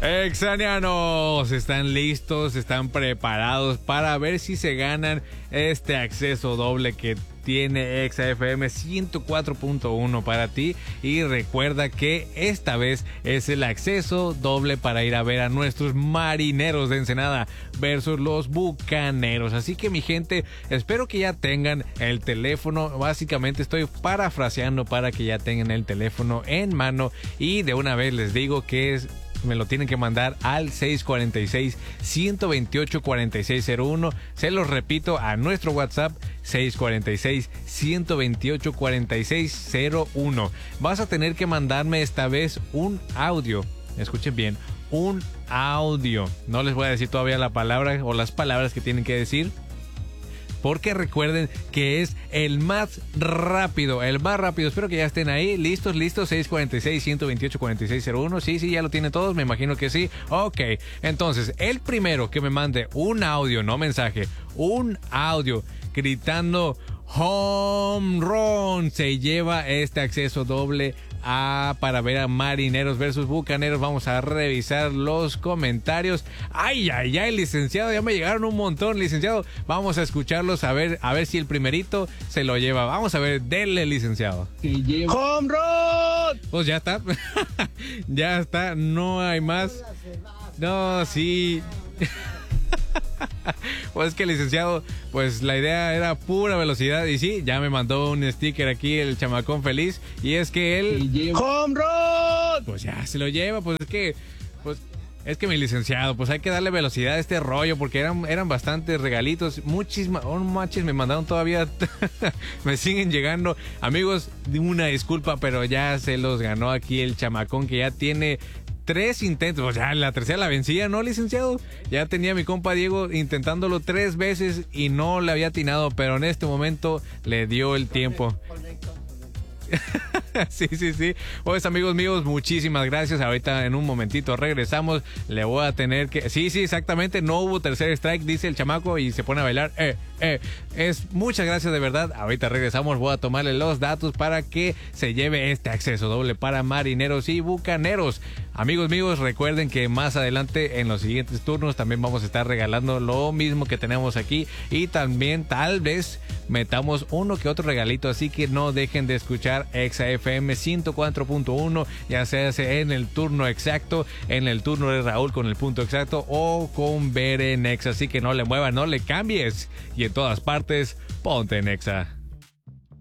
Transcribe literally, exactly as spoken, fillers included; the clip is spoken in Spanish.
Exanianos, ¿están listos? ¿Están preparados para ver si se ganan este acceso doble que tiene Exa F M ciento cuatro punto uno para ti? Y recuerda que esta vez es el acceso doble para ir a ver a nuestros Marineros de Ensenada versus los Bucaneros. Así que mi gente, espero que ya tengan el teléfono. Básicamente estoy parafraseando para que ya tengan el teléfono en mano, y de una vez les digo que es me lo tienen que mandar al seis cuatro seis, uno dos ocho, cuatro seis cero uno. Se los repito, a nuestro WhatsApp seis cuatro seis, uno dos ocho, cuatro seis cero uno. Vas a tener que mandarme esta vez un audio. Escuchen bien, un audio. No les voy a decir todavía la palabra o las palabras que tienen que decir, porque recuerden que es el más rápido, el más rápido. Espero que ya estén ahí, listos, listos. seis cuatro seis, uno dos ocho, cuatro seis cero uno. Sí, sí, ya lo tienen todos, me imagino que sí. Ok, entonces, el primero que me mande un audio, no mensaje, un audio gritando home run, se lleva este acceso doble a, para ver a Marineros versus Bucaneros. Vamos a revisar los comentarios. Ay, ay, ay, licenciado, ya me llegaron un montón, licenciado. Vamos a escucharlos, a ver, a ver si el primerito se lo lleva. Vamos a ver, denle, licenciado. ¡Home run! Pues ya está. Ya está, no hay más. No, sí. Pues que, licenciado, pues la idea era pura velocidad, y sí, ya me mandó un sticker aquí el chamacón feliz, y es que él ¡home run! pues ya se lo lleva. Pues es que pues es que mi licenciado, pues hay que darle velocidad a este rollo, porque eran, eran bastantes regalitos, muchísimas, oh, manches, me mandaron todavía, me siguen llegando. Amigos, una disculpa, pero ya se los ganó aquí el chamacón, que ya tiene tres intentos. Pues ya la tercera la vencía, ¿no, licenciado? Ya tenía mi compa Diego intentándolo tres veces y no le había atinado, pero en este momento le dio el tiempo. Sí, sí, sí. Pues, amigos míos, muchísimas gracias. Ahorita en un momentito regresamos. Le voy a tener que... Sí, sí, exactamente. No hubo tercer strike, dice el chamaco, y se pone a bailar. Eh, eh. Es muchas gracias de verdad. Ahorita regresamos. Voy a tomarle los datos para que se lleve este acceso doble para Marineros y Bucaneros. Amigos míos, recuerden que más adelante en los siguientes turnos también vamos a estar regalando lo mismo que tenemos aquí, y también tal vez metamos uno que otro regalito, así que no dejen de escuchar Exa F M ciento cuatro punto uno, ya sea en el turno exacto, en el turno de Raúl con el punto exacto, o con Bere en Exa. Así que no le muevas, no le cambies, y en todas partes ponte en Exa.